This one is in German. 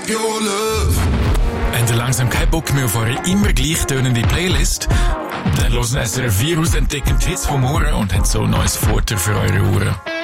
your love. Habt ihr langsam keinen Bock mehr auf eure immer gleich tönende Playlist? Dann hören SRF 4 aus, entdecken die Hits vom Ohren und haben so ein neues Futter für eure Ohren.